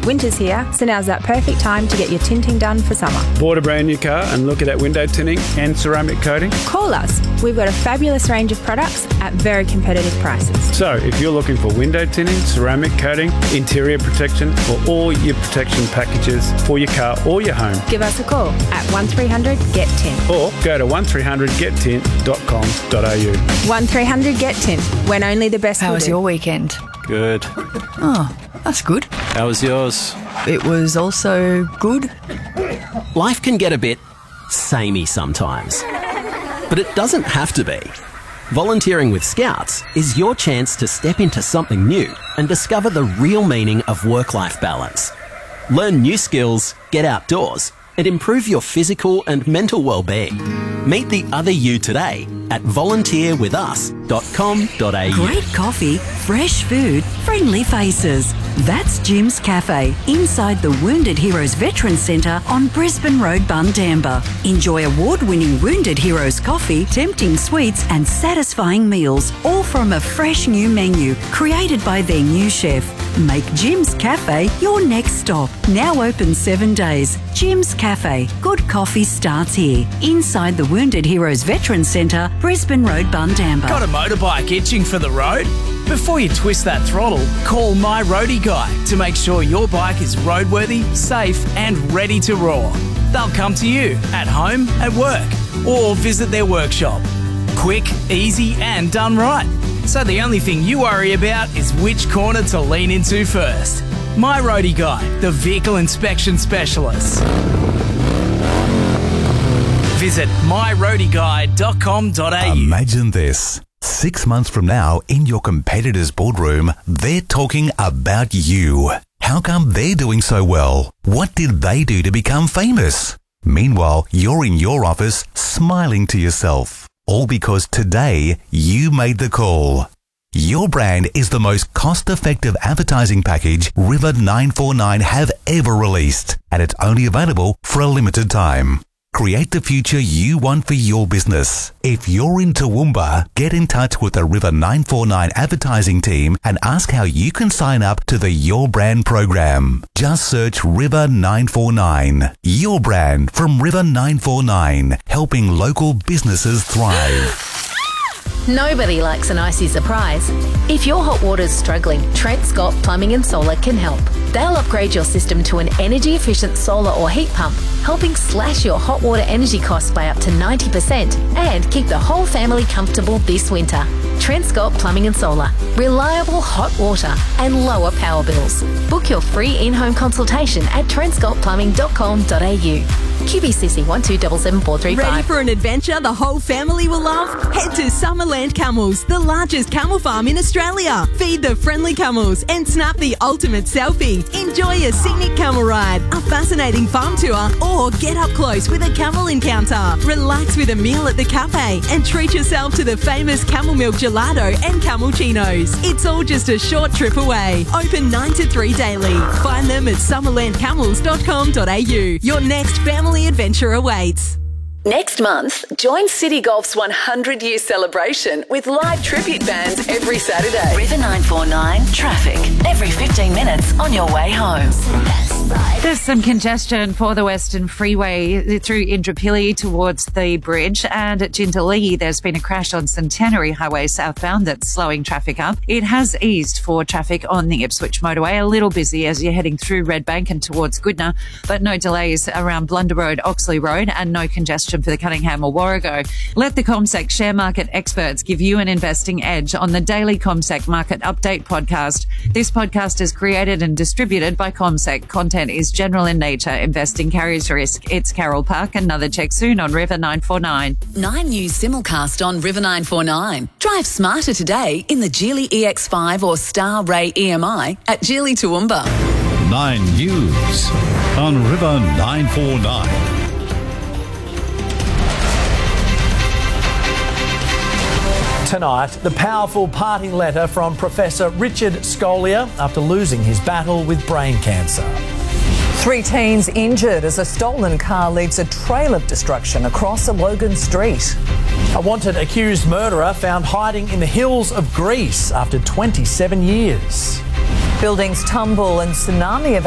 Winter's here, so now's that perfect time to get your tinting done for summer. Bought a brand new car and look at that window tinting and ceramic coating? Call us. We've got a fabulous range of products at very competitive prices. So if you're looking for window tinting, ceramic coating, interior protection, or all your protection packages for your car or your home, give us a call at 1300 GET TINT or go to 1300gettint.com.au. 1300 GET TINT, when only the best. How was your weekend? Good. Oh, that's good. How was yours? It was also good. Life can get a bit samey sometimes, but it doesn't have to be. Volunteering with Scouts is your chance to step into something new and discover the real meaning of work-life balance. Learn new skills, get outdoors, and improve your physical and mental well-being. Meet the other you today at volunteerwithus.com.au. Great coffee, fresh food, friendly faces. That's Jim's Cafe, inside the Wounded Heroes Veterans Centre on Brisbane Road, Bundamba. Enjoy award-winning Wounded Heroes coffee, tempting sweets and satisfying meals, all from a fresh new menu created by their new chef. Make Jim's Cafe your next stop. Now open 7 days. Jim's Cafe. Good coffee starts here. Inside the Wounded Heroes Veterans Centre, Brisbane Road, Bundamba. Got a motorbike itching for the road? Before you twist that throttle, call My Roadie Guy to make sure your bike is roadworthy, safe and ready to roar. They'll come to you at home, at work, or visit their workshop. Quick, easy and done right. So the only thing you worry about is which corner to lean into first. My Roadie Guy, the vehicle inspection specialist. Visit myroadieguy.com.au. Imagine this. 6 months from now, in your competitor's boardroom, they're talking about you. How come they're doing so well? What did they do to become famous? Meanwhile, you're in your office smiling to yourself. All because today you made the call. Your brand is the most cost-effective advertising package River 949 have ever released, and it's only available for a limited time. Create the future you want for your business. If you're in Toowoomba, get in touch with the River 949 advertising team and ask how you can sign up to the Your Brand program. Just search River 949. Your brand from River 949, helping local businesses thrive. Nobody likes an icy surprise. If your hot water's struggling, Trent Scott Plumbing and Solar can help. They'll upgrade your system to an energy-efficient solar or heat pump, helping slash your hot water energy costs by up to 90% and keep the whole family comfortable this winter. Trent Scott Plumbing and Solar. Reliable hot water and lower power bills. Book your free in-home consultation at trentscottplumbing.com.au. QBCC 1277435. Ready for an adventure the whole family will love? Head to Summerland Camels, the largest camel farm in Australia. Feed the friendly camels and snap the ultimate selfie. Enjoy a scenic camel ride, a fascinating farm tour, or get up close with a camel encounter. Relax with a meal at the cafe and treat yourself to the famous camel milk gelato and camulchinos. It's all just a short trip away. Open 9 to 3 daily. Find them at summerlandcamels.com.au. Your next family adventure awaits. Next month, join City Golf's 100-year celebration with live tribute bands every Saturday. River 949 traffic every 15 minutes on your way home. There's some congestion for the Western Freeway through Indooroopilly towards the bridge, and at Jindalee there's been a crash on Centenary Highway southbound that's slowing traffic up. It has eased for traffic on the Ipswich motorway, a little busy as you're heading through Redbank and towards Goodna, but no delays around Blunder Road, Oxley Road, and no congestion for the Cunningham or Warrego. Let the CommSec share market experts give you an investing edge on the daily CommSec Market Update podcast. This podcast is created and distributed by CommSec. Content is general in nature. Investing carries risk. It's Carol Park. Another check soon on River 949. 9 News simulcast on River 949. Drive smarter today in the Geely EX5 or Star Ray EMI at Geely Toowoomba. 9 News on River 949. Tonight, the powerful parting letter from Professor Richard Scolia after losing his battle with brain cancer. 3 teens injured as a stolen car leaves a trail of destruction across a Logan street. A wanted accused murderer found hiding in the hills of Greece after 27 years. Buildings tumble and tsunami